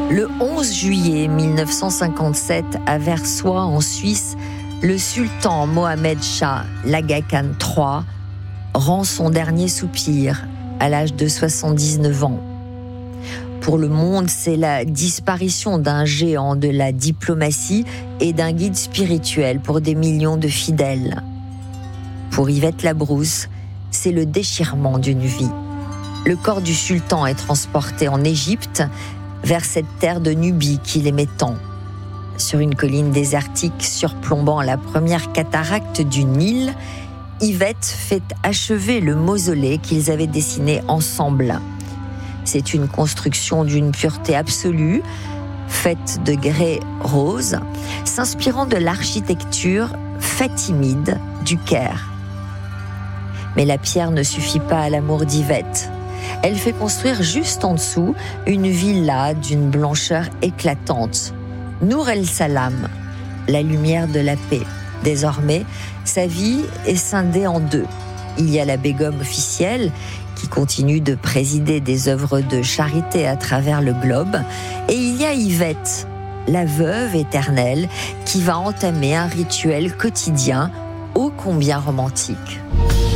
Le 11 juillet 1957, à Versoix, en Suisse, le sultan Mohamed Shah l'Aga Khan III rend son dernier soupir à l'âge de 79 ans. Pour le monde, c'est la disparition d'un géant de la diplomatie et d'un guide spirituel pour des millions de fidèles. Pour Yvette Labrousse, c'est le déchirement d'une vie. Le corps du sultan est transporté en Égypte, vers cette terre de Nubie qu'il aimait tant. Sur une colline désertique surplombant la première cataracte du Nil, Yvette fait achever le mausolée qu'ils avaient dessiné ensemble. C'est une construction d'une pureté absolue, faite de grès rose, s'inspirant de l'architecture fatimide du Caire. Mais la pierre ne suffit pas à l'amour d'Yvette. Elle fait construire juste en dessous une villa d'une blancheur éclatante. Nour el-Salam, la lumière de la paix. Désormais, sa vie est scindée en deux. Il y a la Begum officielle, qui continue de présider des œuvres de charité à travers le globe, et il y a Yvette, la veuve éternelle, qui va entamer un rituel quotidien ô combien romantique.